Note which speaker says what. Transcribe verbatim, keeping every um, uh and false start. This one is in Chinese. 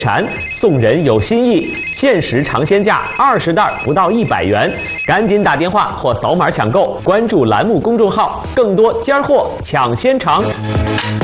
Speaker 1: 蝉送人有心意，限时尝鲜价二十袋不到一百元，赶紧打电话或扫码抢购，关注栏目公众号，更多尖货抢先尝。